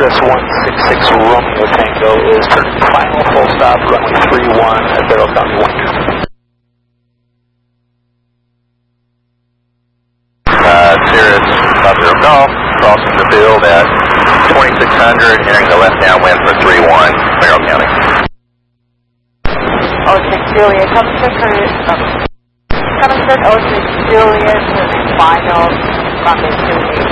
Cirrus 166 Romeo Tango is turning final full stop, runway 31 at Barrow County 1. Cirrus 50 Golf, crossing the field at 2600, entering the left downwind for 31, Barrow County. Juliet, Cummins 06 Juliet, turning final, runway 28.